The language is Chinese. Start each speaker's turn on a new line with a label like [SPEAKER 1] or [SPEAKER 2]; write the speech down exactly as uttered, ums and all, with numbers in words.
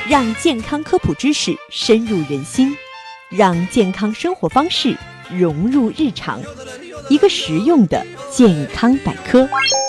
[SPEAKER 1] 让健康科普知识深入人心，让健康生活方式融入日常，一个实用的健康百科。